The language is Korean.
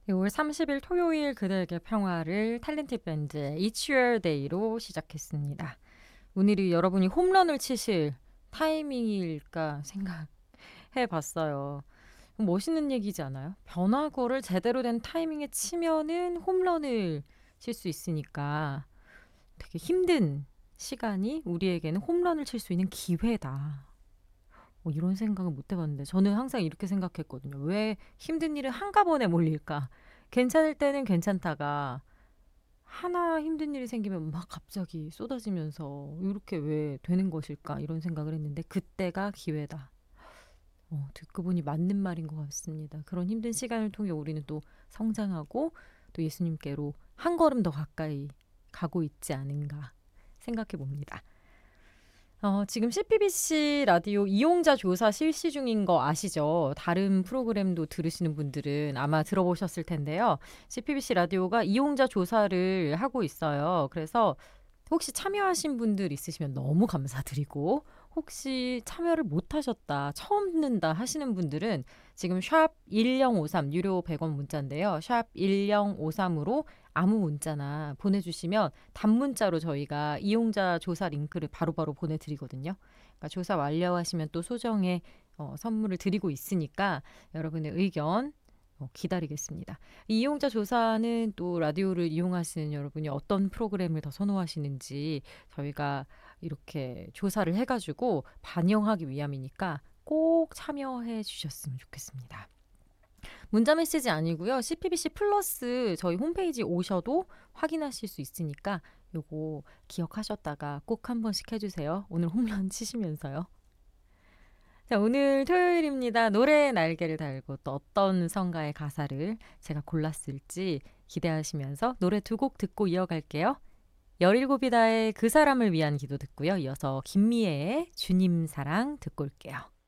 6월 30일 토요일 그대에게 평화를 탤런트 밴드의 It's Your Day로 시작했습니다. 오늘이 여러분이 홈런을 치실 타이밍일까 생각해 봤어요. 멋있는 얘기지 않아요? 변화구를 제대로 된 타이밍에 치면은 홈런을 칠 수 있으니까 되게 힘든 시간이 우리에게는 홈런을 칠 수 있는 기회다. 이런 생각은 못 해봤는데 저는 항상 이렇게 생각했거든요. 왜 힘든 일은 한꺼번에 몰릴까? 괜찮을 때는 괜찮다가 하나 힘든 일이 생기면 막 갑자기 쏟아지면서 이렇게 왜 되는 것일까? 이런 생각을 했는데 그때가 기회다. 듣고 보니 맞는 말인 것 같습니다. 그런 힘든 시간을 통해 우리는 또 성장하고 또 예수님께로 한 걸음 더 가까이 가고 있지 않은가 생각해 봅니다. 지금 CPBC 라디오 이용자 조사 실시 중인 거 아시죠? 다른 프로그램도 들으시는 분들은 아마 들어보셨을 텐데요. CPBC 라디오가 이용자 조사를 하고 있어요. 그래서 혹시 참여하신 분들 있으시면 너무 감사드리고 혹시 참여를 못하셨다, 처음 듣는다 하시는 분들은 지금 샵 1053 유료 100원 문자인데요. 샵 1053으로 아무 문자나 보내주시면 단문자로 저희가 이용자 조사 링크를 바로바로 보내드리거든요. 그러니까 조사 완료하시면 또 소정의 선물을 드리고 있으니까 여러분의 의견 기다리겠습니다. 이용자 조사는 또 라디오를 이용하시는 여러분이 어떤 프로그램을 더 선호하시는지 저희가 이렇게 조사를 해가지고 반영하기 위함이니까 꼭 참여해 주셨으면 좋겠습니다. 문자 메시지 아니고요. CPBC 플러스 저희 홈페이지 오셔도 확인하실 수 있으니까 요거 기억하셨다가 꼭 한 번씩 해주세요. 오늘 홈런 치시면서요. 자, 오늘 토요일입니다. 노래의 날개를 달고 또 어떤 성가의 가사를 제가 골랐을지 기대하시면서 노래 두 곡 듣고 이어갈게요. 열일곱이다의 그 사람을 위한 기도 듣고요. 이어서 김미애의 주님 사랑 듣고 올게요.